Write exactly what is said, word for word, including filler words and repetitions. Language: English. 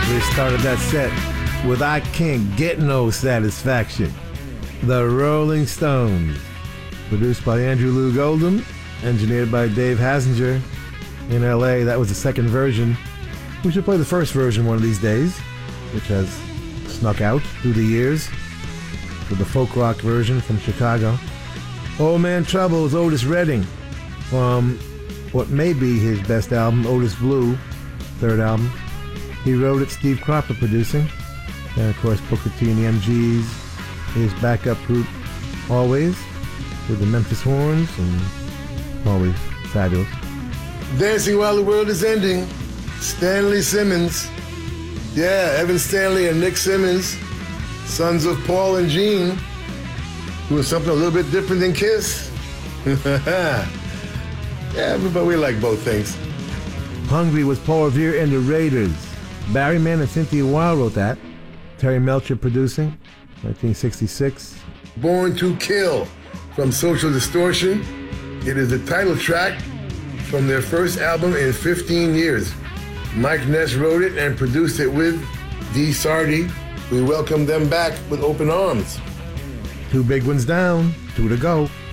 We started that set with I Can't Get No Satisfaction. The Rolling Stones. Produced by Andrew Loog Oldham. Engineered by Dave Hassinger. In L A, that was the second version. We should play the first version one of these days, which has snuck out through the years. For the folk rock version from Chicago. Old Man Trouble is Otis Redding from what may be his best album, Otis Blue, third album. He wrote it, Steve Cropper producing. And of course, Booker T and the M Gs, his backup group, always, with the Memphis Horns, and always fabulous. Dancing While the World is Ending, Stanley Simmons. Yeah, Evan Stanley and Nick Simmons, sons of Paul and Gene, doing something a little bit different than Kiss. Yeah, but we like both things. Hungry was Paul Revere and the Raiders. Barry Mann and Cynthia Weil wrote that. Terry Melcher producing, nineteen sixty-six. Born to Kill from Social Distortion. It is the title track from their first album in fifteen years. Mike Ness wrote it and produced it with Dee Sardy. We welcome them back with open arms. Two big ones down, two to go.